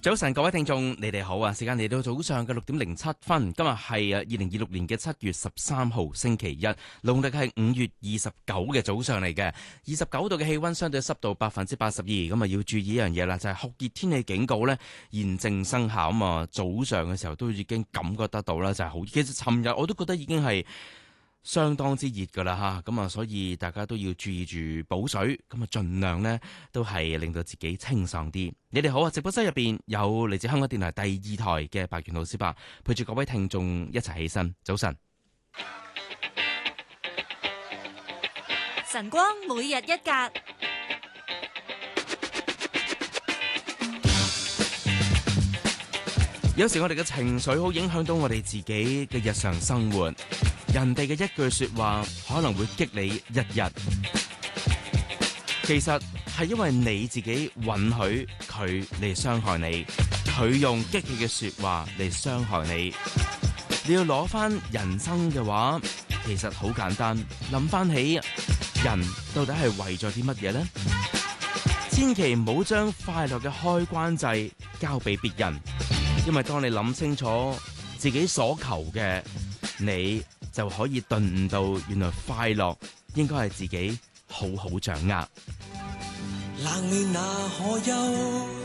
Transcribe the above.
早晨，各位聽眾，你哋好啊！時間嚟到早上嘅6:07，今日係2026年嘅7月13號星期一，農曆係5月29嘅早上嚟嘅，29度嘅氣溫，相對濕度82%，咁啊要注意一樣嘢啦，就係酷熱天氣警告呢現正生效啊嘛！早上嘅時候都已經感覺得到啦，就係好熱。其實尋日我都覺得已經係相當之熱噶啦吓，咁啊所以大家都要注意住補水，咁啊盡量呢都係令到自己清爽啲。你哋好啊！直播室入邊有嚟自香港電台第2台嘅白權老師伯，陪住各位聽眾一齊起身。早晨， 晨光每日一格。 有時我哋嘅情緒好影響到我哋自己嘅日常生活，人哋嘅一句說話可能會激你一日，其實係因為你自己允許佢嚟傷害你，佢用激氣嘅說話嚟傷害你。你要攞翻人生嘅話，其實好簡單，諗翻起人到底係為咗啲乜嘢呢？千祈唔好將快樂嘅開關掣交俾別人，因為當你諗清楚自己所求嘅，你就可以頓悟到原來快樂應該係自己好好掌握。 冷暖那可休，